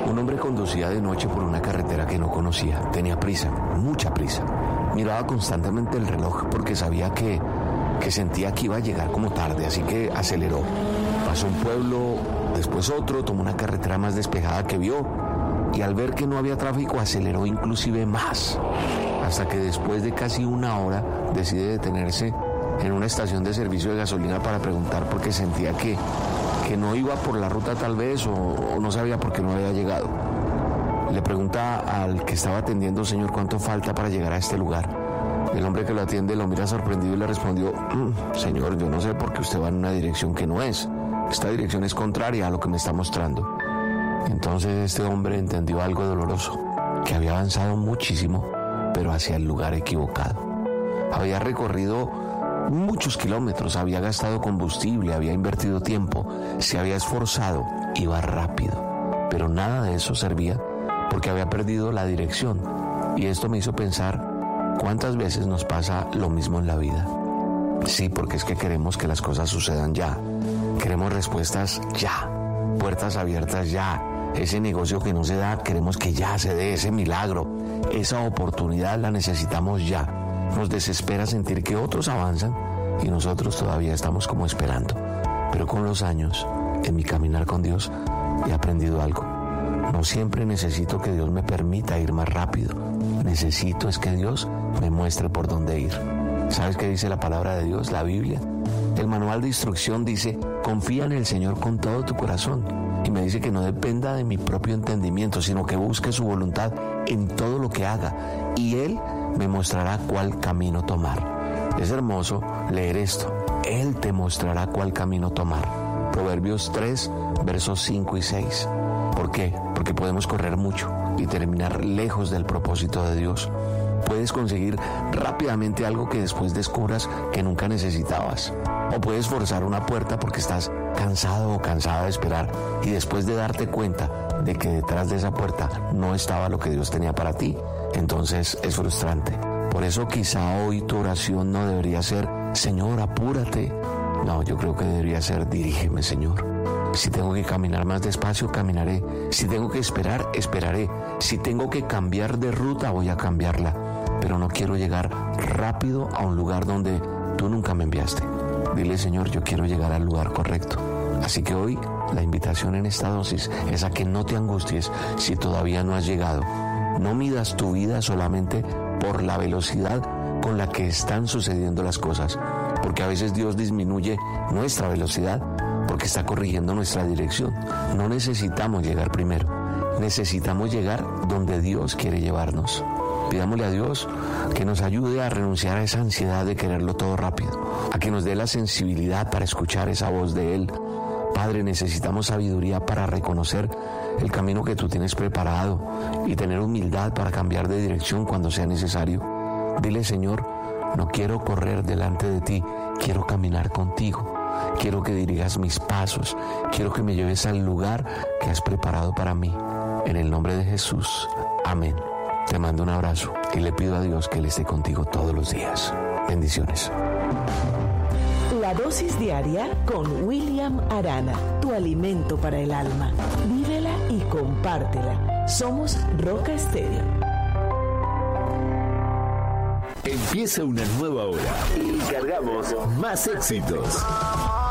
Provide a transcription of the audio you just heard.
Un hombre conducía de noche por una carretera que no conocía. Tenía prisa, mucha prisa. Miraba constantemente el reloj porque sabía que sentía que iba a llegar como tarde, así que aceleró. Pasó un pueblo, después otro, tomó una carretera más despejada que vio y al ver que no había tráfico aceleró inclusive más, hasta que después de casi una hora decide detenerse en una estación de servicio de gasolina para preguntar porque sentía que no iba por la ruta tal vez o no sabía por qué no había llegado. Le pregunta al que estaba atendiendo: señor, ¿cuánto falta para llegar a este lugar? El hombre que lo atiende lo mira sorprendido y le respondió: señor, yo no sé por qué usted va en una dirección que no es. Esta dirección es contraria a lo que me está mostrando. Entonces este hombre entendió algo doloroso, que había avanzado muchísimo, pero hacia el lugar equivocado. Había recorrido muchos kilómetros, había gastado combustible, había invertido tiempo, se había esforzado, iba rápido, pero nada de eso servía porque había perdido la dirección. Y esto me hizo pensar: ¿cuántas veces nos pasa lo mismo en la vida? Sí, porque es que queremos que las cosas sucedan ya. Queremos respuestas ya, puertas abiertas ya. Ese negocio que no se da, queremos que ya se dé ese milagro. Esa oportunidad la necesitamos ya. Nos desespera sentir que otros avanzan y nosotros todavía estamos como esperando. Pero con los años, en mi caminar con Dios, he aprendido algo. No siempre necesito que Dios me permita ir más rápido. Necesito es que Dios me muestre por dónde ir. ¿Sabes qué dice la palabra de Dios, la Biblia? El manual de instrucción dice: confía en el Señor con todo tu corazón. Y me dice que no dependa de mi propio entendimiento, sino que busque su voluntad en todo lo que haga. Y Él me mostrará cuál camino tomar. Es hermoso leer esto. Él te mostrará cuál camino tomar. Proverbios 3, versos 5 y 6. ¿Por qué? Porque podemos correr mucho y terminar lejos del propósito de Dios. Puedes conseguir rápidamente algo que después descubras que nunca necesitabas. O puedes forzar una puerta porque estás cansado o cansada de esperar y después de darte cuenta de que detrás de esa puerta no estaba lo que Dios tenía para ti, entonces es frustrante. Por eso quizá hoy tu oración no debería ser: Señor, apúrate. No, yo creo que debería ser: dirígeme, Señor. Si tengo que caminar más despacio, caminaré. Si tengo que esperar, esperaré. Si tengo que cambiar de ruta, voy a cambiarla. Pero no quiero llegar rápido a un lugar donde tú nunca me enviaste. Dile: Señor, yo quiero llegar al lugar correcto. Así que hoy la invitación en esta dosis es a que no te angusties si todavía no has llegado. No midas tu vida solamente por la velocidad con la que están sucediendo las cosas, porque a veces Dios disminuye nuestra velocidad porque está corrigiendo nuestra dirección. No necesitamos llegar primero, necesitamos llegar donde Dios quiere llevarnos. Pidámosle a Dios que nos ayude a renunciar a esa ansiedad de quererlo todo rápido, a que nos dé la sensibilidad para escuchar esa voz de Él. Padre, necesitamos sabiduría para reconocer el camino que tú tienes preparado y tener humildad para cambiar de dirección cuando sea necesario. Dile: Señor, no quiero correr delante de ti, quiero caminar contigo. Quiero que dirigas mis pasos, quiero que me lleves al lugar que has preparado para mí. En el nombre de Jesús, amén. Te mando un abrazo y le pido a Dios que Él esté contigo todos los días. Bendiciones. La dosis diaria con William Arana, tu alimento para el alma. Vívela y compártela. Somos Roca Estéreo. Empieza una nueva hora y cargamos más éxitos.